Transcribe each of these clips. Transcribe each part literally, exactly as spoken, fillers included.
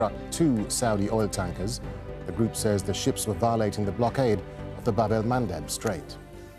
struck two Saudi oil tankers. The group says the ships were violating the blockade of the Bab el-Mandeb Strait.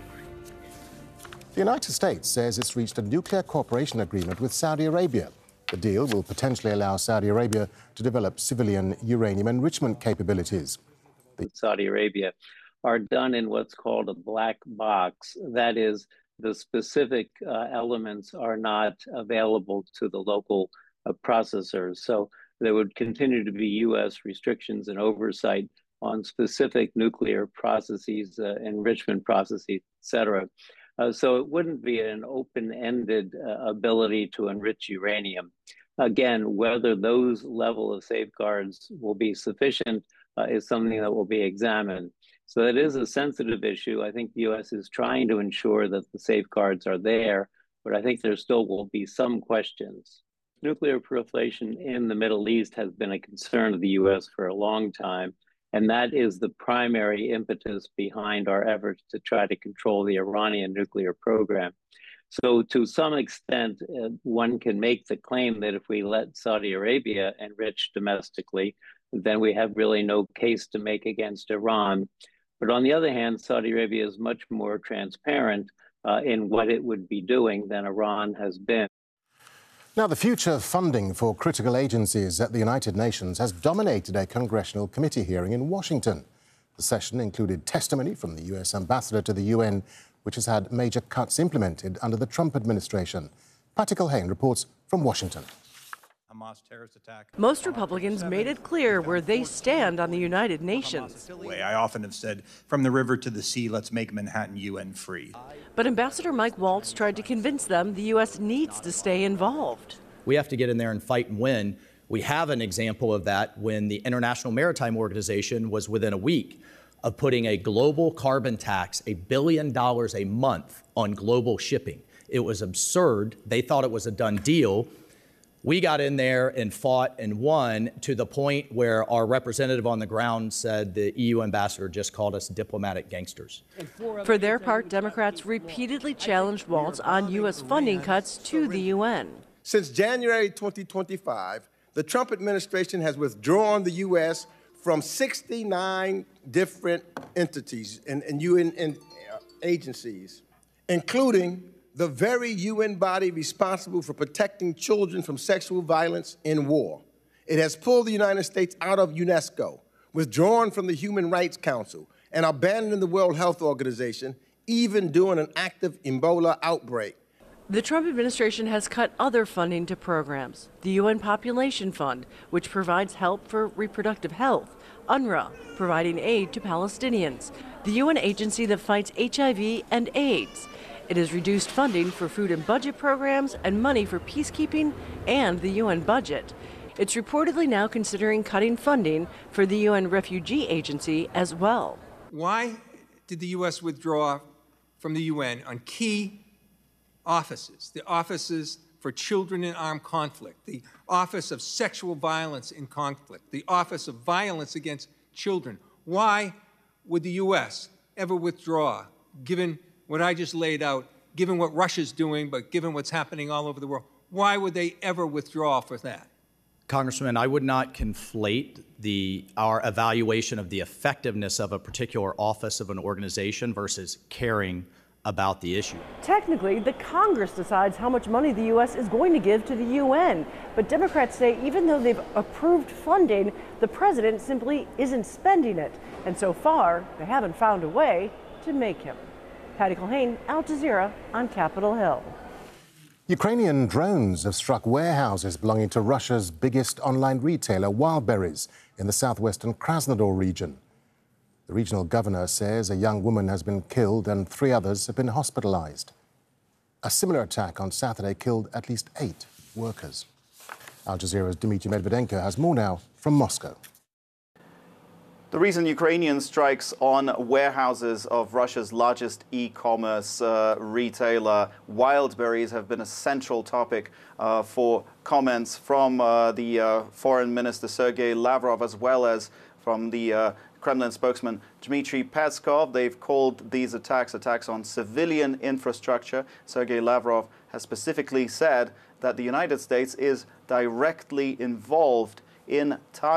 The United States says it's reached a nuclear cooperation agreement with Saudi Arabia. The deal will potentially allow Saudi Arabia to develop civilian uranium enrichment capabilities. The Saudi Arabia are done in what's called a black box. That is, the specific uh, elements are not available to the local uh, processors. So there would continue to be U S restrictions and oversight on specific nuclear processes, uh, enrichment processes, et cetera. Uh, so it wouldn't be an open-ended uh, ability to enrich uranium. Again, whether those level of safeguards will be sufficient uh, is something that will be examined. So it is a sensitive issue. I think the U S is trying to ensure that the safeguards are there, but I think there still will be some questions. Nuclear proliferation in the Middle East has been a concern of the U S for a long time, and that is the primary impetus behind our efforts to try to control the Iranian nuclear program. So to some extent, uh, one can make the claim that if we let Saudi Arabia enrich domestically, then we have really no case to make against Iran. But on the other hand, Saudi Arabia is much more transparent uh, in what it would be doing than Iran has been. Now, the future funding for critical agencies at the United Nations has dominated a congressional committee hearing in Washington. The session included testimony from the U S ambassador to the U N, which has had major cuts implemented under the Trump administration. Patty Culhane reports from Washington. Hamas terrorist attack. Most Republicans made it clear where they stand on the United Nations. I often have said, from the river to the sea, let's make Manhattan U N free. But Ambassador Mike Waltz tried to convince them the U S needs to stay involved. We have to get in there and fight and win. We have an example of that when the International Maritime Organization was within a week of putting a global carbon tax, a billion dollars a month on global shipping. It was absurd. They thought it was a done deal. We got in there and fought and won to the point where our representative on the ground said the E U ambassador just called us diplomatic gangsters. For their part, Democrats repeatedly challenged Waltz on U S funding cuts to the U N. Since January twenty twenty-five, the Trump administration has withdrawn the U S from sixty-nine different entities and, and U N and, uh, agencies, including the very U N body responsible for protecting children from sexual violence in war. It has pulled the United States out of UNESCO, withdrawn from the Human Rights Council, and abandoned the World Health Organization, even during an active Ebola outbreak. The Trump administration has cut other funding to programs. The U N Population Fund, which provides help for reproductive health. UNRWA, providing aid to Palestinians. The U N agency that fights H I V and AIDS. It has reduced funding for food and budget programs and money for peacekeeping and the U N budget. It's reportedly now considering cutting funding for the U N Refugee Agency as well. Why did the U S withdraw from the U N on key offices? The offices for children in armed conflict, the Office of Sexual Violence in Conflict, the Office of Violence Against Children. Why would the U S ever withdraw, given what I just laid out, given what Russia's doing, but given what's happening all over the world? Why would they ever withdraw for that? Congressman, I would not conflate the, our evaluation of the effectiveness of a particular office of an organization versus caring about the issue. Technically, the Congress decides how much money the U S is going to give to the U N. But Democrats say even though they've approved funding, the president simply isn't spending it. And so far, they haven't found a way to make him. Patty Culhane, Al Jazeera on Capitol Hill. Ukrainian drones have struck warehouses belonging to Russia's biggest online retailer, Wildberries, in the southwestern Krasnodar region. The regional governor says a young woman has been killed and three others have been hospitalized. A similar attack on Saturday killed at least eight workers. Al Jazeera's Dmitry Medvedenko has more now from Moscow. The recent Ukrainian strikes on warehouses of Russia's largest e-commerce uh, retailer, Wildberries, have been a central topic uh, for comments from uh, the uh, Foreign Minister Sergei Lavrov, as well as from the uh, Kremlin spokesman Dmitry Peskov. They've called these attacks attacks on civilian infrastructure. Sergei Lavrov has specifically said that the United States is directly involved in targeting